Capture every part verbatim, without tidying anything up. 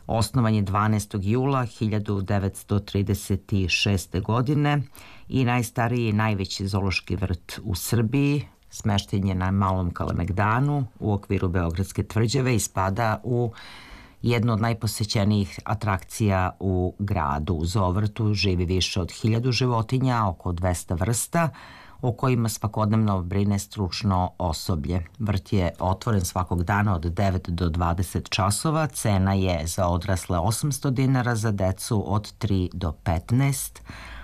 Osnovan je dvanaestog jula hiljadu devetsto trideset šeste. godine i najstariji i najveći zoološki vrt u Srbiji. Smešten je na Malom Kalemegdanu u okviru Beogradske tvrđave i spada u jednu od najposećenijih atrakcija u gradu. U zoovrtu živi više od hiljadu životinja, oko dvesta vrsta, o kojima svakodnevno brine stručno osoblje. Vrt je otvoren svakog dana od devet do dvadeset časova. Cena je za odrasle osamsto dinara, za decu od tri do petnaest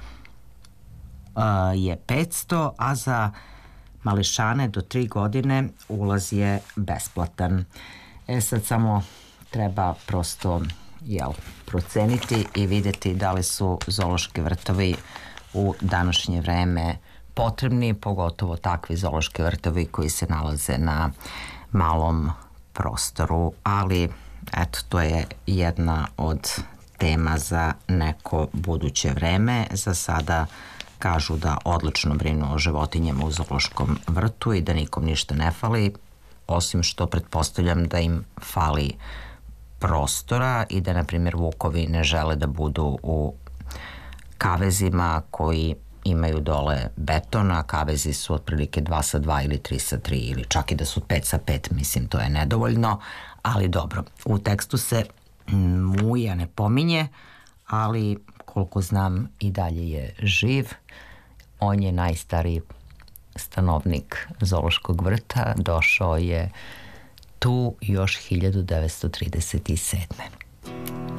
je petsto, a za mališane do tri godine ulaz je besplatan. E sad samo treba prosto jel, proceniti i videti da li su zoološki vrtovi u današnje vreme potrebni, pogotovo takvi zoološki vrtovi koji se nalaze na malom prostoru, ali eto, to je jedna od tema za neko buduće vreme. Za sada kažu da odlično brinu o životinjama u zoološkom vrtu i da nikom ništa ne fali, osim što pretpostavljam da im fali prostora i da, na primjer, vukovi ne žele da budu u kavezima koji imaju dole betona. Kavezi su otprilike dva sa dva ili tri sa tri ili čak i da su pet sa pet, mislim, to je nedovoljno, ali dobro. U tekstu se Muja ne pominje, ali koliko znam i dalje je živ. On je najstariji stanovnik zoološkog vrta, došao je tu još hiljadu devetsto trideset sedme.